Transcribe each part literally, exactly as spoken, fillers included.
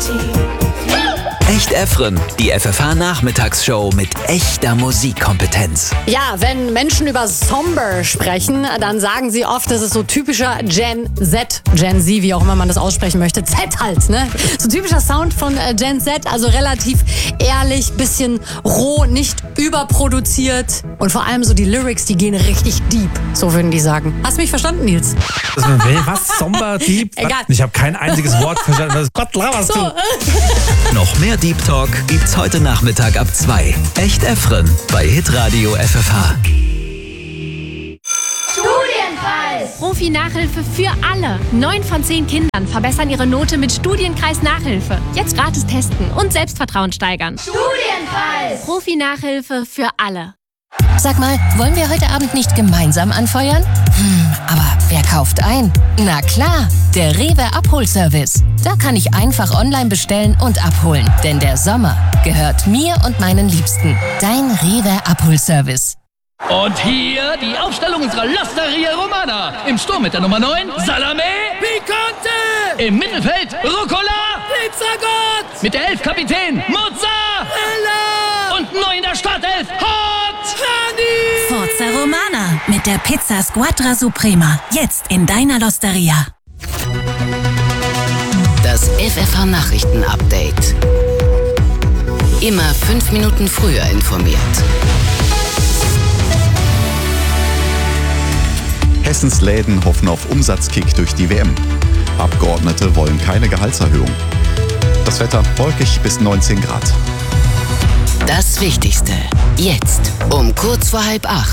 Echt Efren, die F F H-Nachmittagsshow mit echter Musikkompetenz. Ja, wenn Menschen über Somber sprechen, dann sagen sie oft, das ist so typischer Gen Z, Gen Z, wie auch immer man das aussprechen möchte. Z halt, ne? So typischer Sound von äh, Gen Z, also relativ ehrlich, bisschen roh, nicht überproduziert. Und vor allem so die Lyrics, die gehen richtig deep, so würden die sagen. Hast du mich verstanden, Nils? Was? Somber, deep? Egal. Ich habe kein einziges Wort verstanden. Was Gott laberst So, du? äh, Noch mehr Deep Talk gibt's heute Nachmittag ab zwei. Echt Efren bei Hitradio F F H. Studienpreis! Profi-Nachhilfe für alle. Neun von zehn Kindern verbessern ihre Note mit Studienkreis Nachhilfe. Jetzt gratis testen und Selbstvertrauen steigern. Studienpreis! Profi-Nachhilfe für alle. Sag mal, wollen wir heute Abend nicht gemeinsam anfeuern? Hm, aber wer kauft ein? Na klar, der Rewe Abholservice. Da kann ich einfach online bestellen und abholen. Denn der Sommer gehört mir und meinen Liebsten. Dein Rewe Abholservice. Und hier die Aufstellung unserer Losteria Romana. Im Sturm mit der Nummer neun, Salame Picante. Im Mittelfeld, Rucola Pizzagott. Mit der elf Kapitän, Mozzarella. Und neu in der Startelf, Hot Honey. Forza Romana mit der Pizza Squadra Suprema. Jetzt in deiner Losteria. Das F F H-Nachrichten-Update. Immer fünf Minuten früher informiert. Hessens Läden hoffen auf Umsatzkick durch die W M. Abgeordnete wollen keine Gehaltserhöhung. Das Wetter wolkig bis neunzehn Grad. Das Wichtigste. Jetzt um kurz vor halb acht.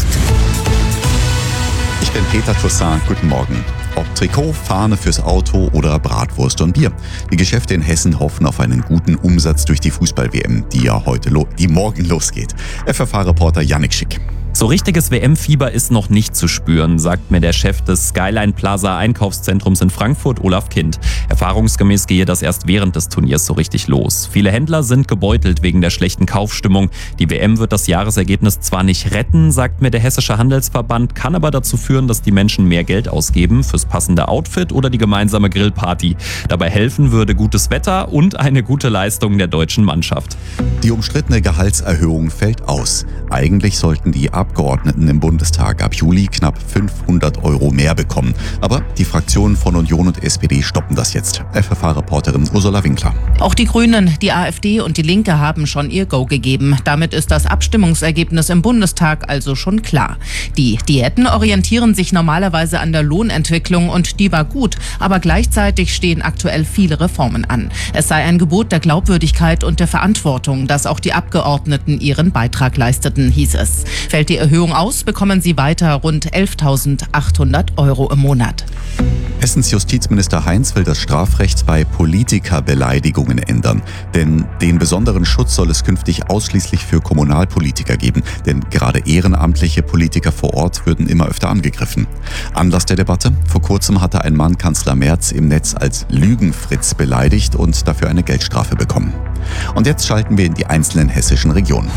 Ich bin Peter Toussaint. Guten Morgen. Ob Trikot, Fahne fürs Auto oder Bratwurst und Bier. Die Geschäfte in Hessen hoffen auf einen guten Umsatz durch die Fußball-W M, die ja heute, lo- die morgen losgeht. F F H-Reporter Yannick Schick. So richtiges W M-Fieber ist noch nicht zu spüren, sagt mir der Chef des Skyline Plaza Einkaufszentrums in Frankfurt, Olaf Kind. Erfahrungsgemäß gehe das erst während des Turniers so richtig los. Viele Händler sind gebeutelt wegen der schlechten Kaufstimmung. Die W M wird das Jahresergebnis zwar nicht retten, sagt mir der Hessische Handelsverband, kann aber dazu führen, dass die Menschen mehr Geld ausgeben fürs passende Outfit oder die gemeinsame Grillparty. Dabei helfen würde gutes Wetter und eine gute Leistung der deutschen Mannschaft. Die umstrittene Gehaltserhöhung fällt aus. Eigentlich sollten die Abgeordneten im Bundestag ab Juli knapp fünfhundert Euro mehr bekommen. Aber die Fraktionen von Union und S P D stoppen das jetzt. F F H-Reporterin Ursula Winkler. Auch die Grünen, die AfD und die Linke haben schon ihr Go gegeben. Damit ist das Abstimmungsergebnis im Bundestag also schon klar. Die Diäten orientieren sich normalerweise an der Lohnentwicklung und die war gut. Aber gleichzeitig stehen aktuell viele Reformen an. Es sei ein Gebot der Glaubwürdigkeit und der Verantwortung, dass auch die Abgeordneten ihren Beitrag leisteten, hieß es. Fällt die Erhöhung aus, bekommen sie weiter rund elftausendachthundert Euro im Monat. Hessens Justizminister Heinz will das Strafrecht bei Politikerbeleidigungen ändern. Denn den besonderen Schutz soll es künftig ausschließlich für Kommunalpolitiker geben. Denn gerade ehrenamtliche Politiker vor Ort würden immer öfter angegriffen. Anlass der Debatte? Vor kurzem hatte ein Mann Kanzler Merz im Netz als Lügenfritz beleidigt und dafür eine Geldstrafe bekommen. Und jetzt schalten wir in die einzelnen hessischen Regionen.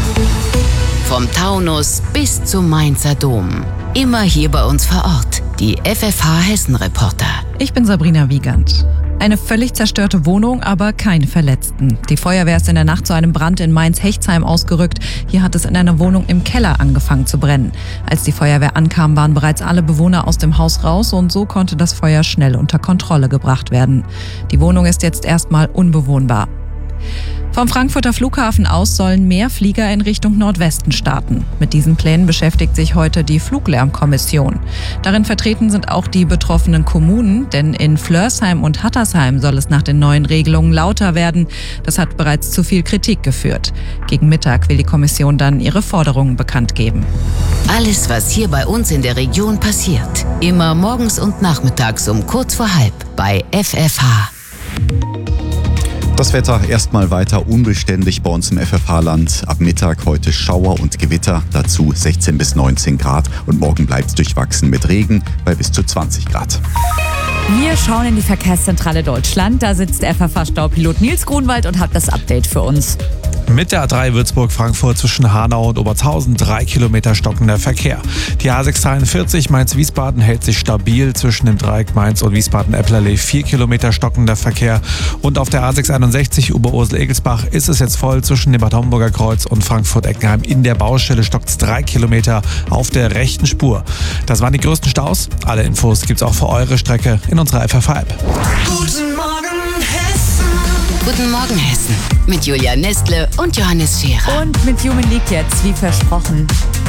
Vom Taunus bis zum Mainzer Dom. Immer hier bei uns vor Ort. Die F F H-Hessen-Reporter. Ich bin Sabrina Wiegand. Eine völlig zerstörte Wohnung, aber keine Verletzten. Die Feuerwehr ist in der Nacht zu einem Brand in Mainz-Hechtsheim ausgerückt. Hier hat es in einer Wohnung im Keller angefangen zu brennen. Als die Feuerwehr ankam, waren bereits alle Bewohner aus dem Haus raus und so konnte das Feuer schnell unter Kontrolle gebracht werden. Die Wohnung ist jetzt erstmal unbewohnbar. Vom Frankfurter Flughafen aus sollen mehr Flieger in Richtung Nordwesten starten. Mit diesen Plänen beschäftigt sich heute die Fluglärmkommission. Darin vertreten sind auch die betroffenen Kommunen, denn in Flörsheim und Hattersheim soll es nach den neuen Regelungen lauter werden. Das hat bereits zu viel Kritik geführt. Gegen Mittag will die Kommission dann ihre Forderungen bekannt geben. Alles, was hier bei uns in der Region passiert. Immer morgens und nachmittags um kurz vor halb bei F F H. Das Wetter erstmal weiter unbeständig bei uns im F F H-Land. Ab Mittag heute Schauer und Gewitter, dazu sechzehn bis neunzehn Grad. Und morgen bleibt es durchwachsen mit Regen bei bis zu zwanzig Grad. Wir schauen in die Verkehrszentrale Deutschland. Da sitzt F F H-Staupilot Nils Grunwald und hat das Update für uns. Mit der A drei Würzburg-Frankfurt zwischen Hanau und Obertshausen drei Kilometer stockender Verkehr. Die A sechs dreiundvierzig Mainz-Wiesbaden hält sich stabil zwischen dem Dreieck Mainz und Wiesbaden-Eplerlee vier Kilometer stockender Verkehr. Und auf der A sechs einundsechzig Oberursel-Egelsbach ist es jetzt voll zwischen dem Bad Homburger Kreuz und Frankfurt-Eckenheim. In der Baustelle stockt es drei Kilometer auf der rechten Spur. Das waren die größten Staus. Alle Infos gibt's auch für eure Strecke in unserer F F App. Guten Morgen Hessen. Guten Morgen Hessen mit Julia Nestle und Johannes Scherer. Und mit Human League jetzt, wie versprochen.